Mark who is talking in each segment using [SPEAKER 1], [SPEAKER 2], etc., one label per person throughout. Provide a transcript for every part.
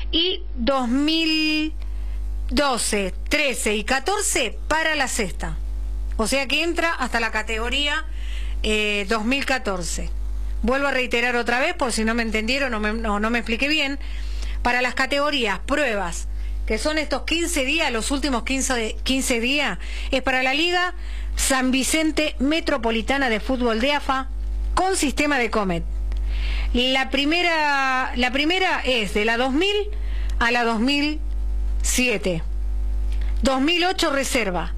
[SPEAKER 1] y 2012, 13 y 14 para la sexta. O sea que entra hasta la categoría 2014. Vuelvo a reiterar otra vez, por si no me entendieron o no me expliqué bien. Para las categorías, pruebas, que son estos 15 días, los últimos 15 días, es para la Liga San Vicente Metropolitana de Fútbol de AFA con sistema de Comet. La primera es de la 2000 a la 2007, 2008 reserva,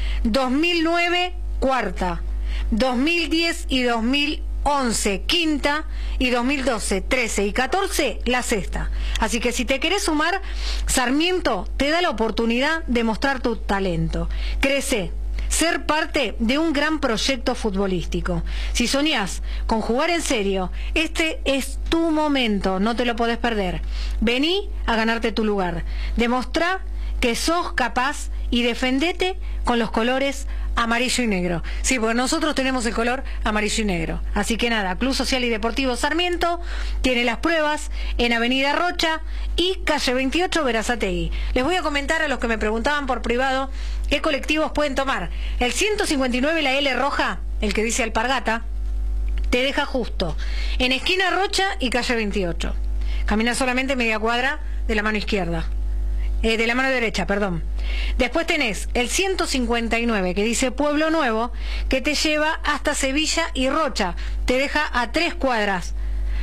[SPEAKER 1] 2009 cuarta, 2010 y 2011 quinta y 2012, 13 y 14 la sexta. Así que si te querés sumar, Sarmiento te da la oportunidad de mostrar tu talento. Crece, ser parte de un gran proyecto futbolístico. Si soñás con jugar en serio, este es tu momento, no te lo podés perder. Vení a ganarte tu lugar. Demostrá que sos capaz y defendete con los colores amarillo y negro. Sí, porque nosotros tenemos el color amarillo y negro. Así que nada, Club Social y Deportivo Sarmiento tiene las pruebas en Avenida Rocha y calle 28 Berazategui. Les voy a comentar a los que me preguntaban por privado qué colectivos pueden tomar. El 159, la L roja, el que dice Alpargata, te deja justo en esquina Rocha y calle 28. Camina solamente media cuadra de la mano izquierda. De la mano derecha, perdón. Después tenés el 159 que dice Pueblo Nuevo, que te lleva hasta Sevilla y Rocha, te deja a 3 cuadras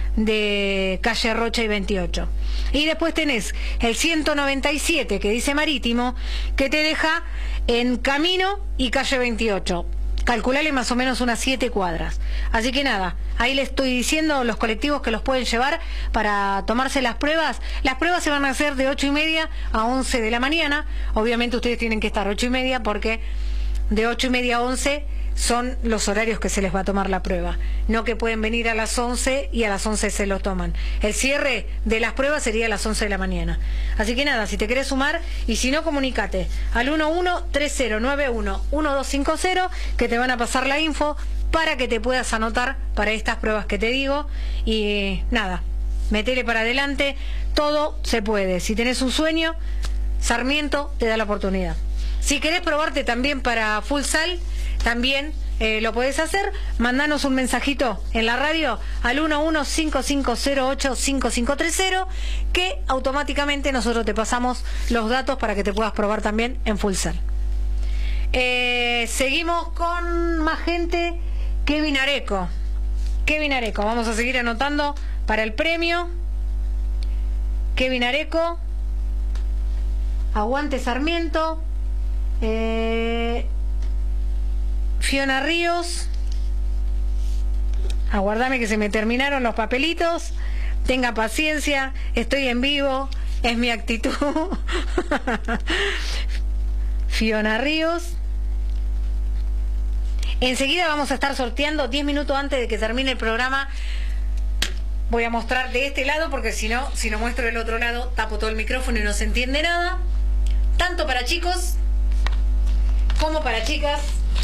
[SPEAKER 1] de calle Rocha y 28. Y después tenés el 197 que dice Marítimo, que te deja en Camino y calle 28. Calculale más o menos unas 7 cuadras. Así que nada, ahí les estoy diciendo los colectivos que los pueden llevar para tomarse las pruebas. Las pruebas se van a hacer de 8:30 a 11 de la mañana. Obviamente ustedes tienen que estar 8:30 porque de 8:30 a 11 son los horarios que se les va a tomar la prueba. No que pueden venir a las 11 y a las 11 se lo toman. El cierre de las pruebas sería a las 11 de la mañana. Así que nada, si te querés sumar y si no, comunícate al 1130911250 que te van a pasar la info para que te puedas anotar para estas pruebas que te digo. Y nada, metele para adelante, todo se puede. Si tenés un sueño, Sarmiento te da la oportunidad. Si querés probarte también para futsal, también lo podés hacer. Mandanos un mensajito en la radio al 1155085530 que automáticamente nosotros te pasamos los datos para que te puedas probar también en futsal. Seguimos con más gente. Kevin Areco, vamos a seguir anotando para el premio. Kevin Areco, aguante Sarmiento. Fiona Ríos, aguardame que se me terminaron los papelitos, tenga paciencia, estoy en vivo, es mi actitud. Fiona Ríos. Enseguida vamos a estar sorteando 10 minutos antes de que termine el programa. Voy a mostrar de este lado porque si no muestro del otro lado tapo todo el micrófono y no se entiende nada. Tanto para chicos como para chicas.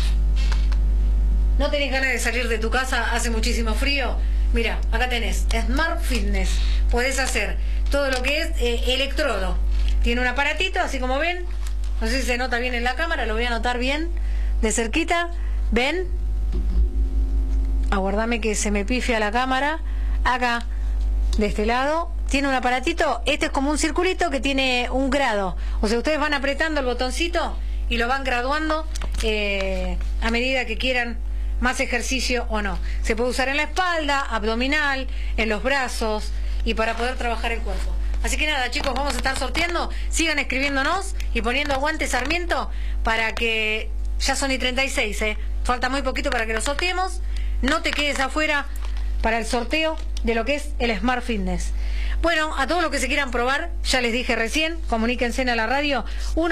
[SPEAKER 1] ¿No tenés ganas de salir de tu casa? Hace muchísimo frío. Mira, acá tenés Smart Fitness. Podés hacer todo lo que es electrodo. Tiene un aparatito, así como ven. No sé si se nota bien en la cámara, lo voy a notar bien de cerquita. ¿Ven? Aguardame que se me pifia la cámara. Acá, de este lado, tiene un aparatito. Este es como un circulito que tiene un grado. O sea, ustedes van apretando el botoncito y lo van graduando a medida que quieran más ejercicio o no. Se puede usar en la espalda, abdominal, en los brazos y para poder trabajar el cuerpo. Así que nada, chicos, vamos a estar sorteando. Sigan escribiéndonos y poniendo aguante Sarmiento para que... Ya son y 36, falta muy poquito para que lo sorteemos. No te quedes afuera para el sorteo de lo que es el Smart Fitness. Bueno, a todos los que se quieran probar, ya les dije recién, comuníquense a la radio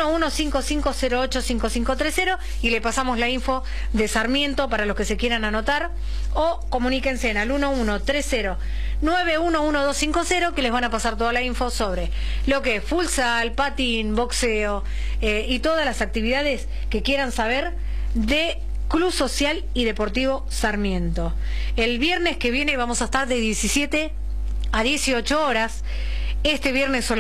[SPEAKER 1] 1155085530 y le pasamos la info de Sarmiento para los que se quieran anotar, o comuníquense al 1130911250 que les van a pasar toda la info sobre lo que es futsal, patín, boxeo y todas las actividades que quieran saber de Club Social y Deportivo Sarmiento. El viernes que viene vamos a estar de 17 a 18 horas. Este viernes solamente